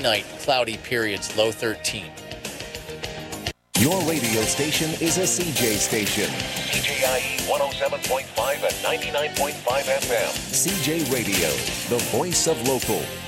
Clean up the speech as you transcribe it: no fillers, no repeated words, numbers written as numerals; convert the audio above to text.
night, cloudy periods, low 13. Your radio station is a CJ station. CJIE 107.5 and 99.5 FM. CJ Radio, the voice of local.